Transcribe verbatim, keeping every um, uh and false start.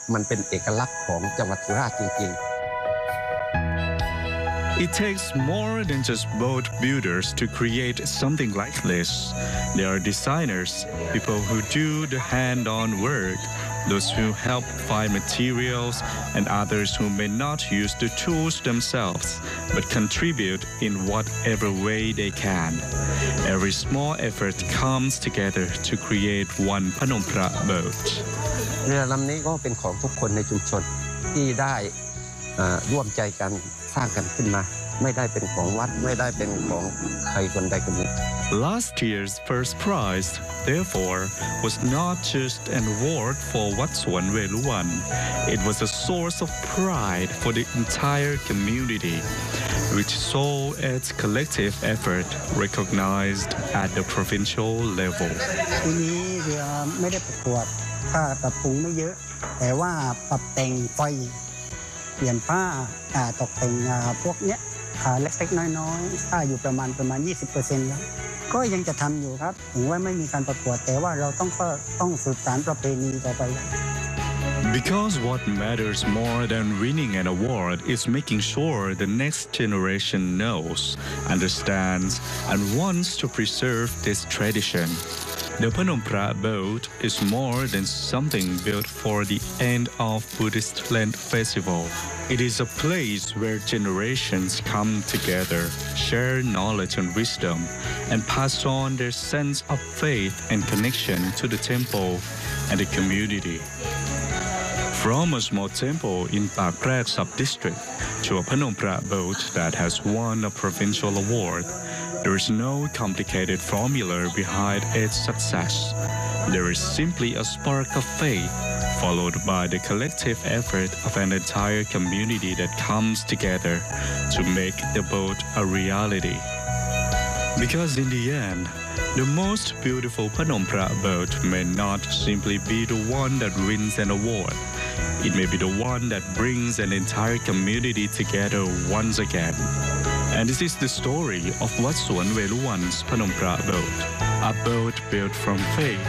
มันเป็นเอกลักษณ์ของจังหวัดสุราษฎร์จริงๆ It takes more than just boat builders to create something like this. There are designers, people who do the hand-on work, those who help find materials, and others who may not use the tools themselves, but contribute in whatever way they can. Every small effort comes together to create one Phnom Phra boat. เรือลำนี้ก็เป็นของทุกคนในชุมชนที่ได้ร่วมใจกันสร้างกันขึ้นมาไม่ได้เป็นของวัดไม่ได้เป็นของใครคนใดคนหนึ่ง Last year's first prize, therefore, was not just an award for Wat Suan Weluwan. It was a source of pride for the entire community, which saw its collective effort recognized at the provincial level. ปีนี้เรือไม่ได้ประกวดค่าปรับปรุงไม่เยอะแต่ว่าปรับแต่งไฟเปลี่ยนผ้าตกแต่งพวกเนี้ยเล็กๆน้อยๆค่าอยู่ประมาณประมาณ ยี่สิบเปอร์เซ็นต์ แล้วก็ยังจะทำอยู่ครับถึงว่าไม่มีการประกวดแต่ว่าเราต้องก็ต้องสืบสานประเพณีต่อไป Because what matters more than winning an award is making sure the next generation knows, understands, and wants to preserve this tradition. The Phnom Phra boat is more than something built for the end of Buddhist Lent Festival. It is a place where generations come together, share knowledge and wisdom, and pass on their sense of faith and connection to the temple and the community. From a small temple in Pak Prak sub-district to a Phnom Phra boat that has won a provincial award, there is no complicated formula behind its success. There is simply a spark of faith, followed by the collective effort of an entire community that comes together to make the boat a reality. Because in the end, the most beautiful Phnom Phra boat may not simply be the one that wins an award. It may be the one that brings an entire community together once again. And this is the story of Wat Suan Weluwan's Phnom Phra boat, a boat built from faith.